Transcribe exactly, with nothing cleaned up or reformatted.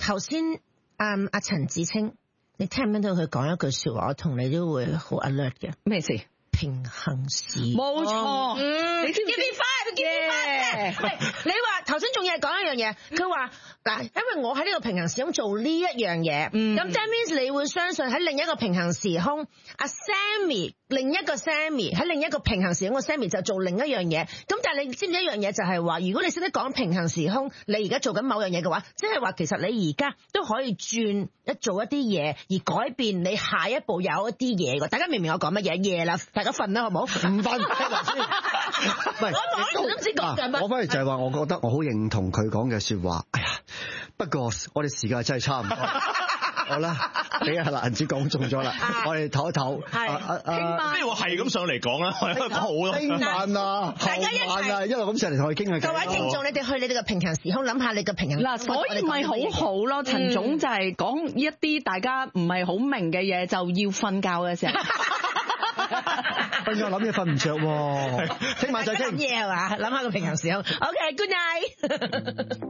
頭先嗯阿陳芷菁，你聽唔聽到佢講一句說話，我同你都會好 alert 嘅。 咩事？ 平衡時冇錯， 嗯， 你知唔知？ 要變快，要變快。喂，你話頭先仲要係講一樣嘢，佢話嗱，因為我喺呢個平衡時空做呢一樣嘢，咁、嗯、that means 你會相信喺另一個平衡時空，阿 Sammy 另一個 Sammy 喺另一個平衡時空嘅 Sammy 就做另一樣嘢。咁但係你知唔知一樣嘢就係話，如果你識得講平衡時空，你而家做緊某樣嘢嘅話，即係話其實你而家都可以轉一做一啲嘢，而改變你下一步有一啲嘢嘅。大家明唔明我講乜嘢？夜啦，大家瞓啦，好唔好？ 唔瞓，聽埋先。 我講都唔知講緊乜。 我反而就係話，我覺得我好認同佢講嘅說話。哎呀，不過我哋時間真係差唔多。好啦，俾阿蘭子講中咗啦，我哋唞一唞。係， 聽晚。即係我係咁上嚟講啦，我講好咯。 聽晚啊， 大家一齊， 一路咁上嚟同佢傾下偈。 各位聽眾，你哋去你哋嘅平衡時空諗下你嘅平衡。 嗱，所以咪好好咯。陳總就係講一啲大家唔係好明嘅嘢，就要瞓覺嘅時候。 瞓覺諗嘢瞓唔着喎，聽晚再傾。 諗嘢係嘛？諗下個平衡時空。OK，good night。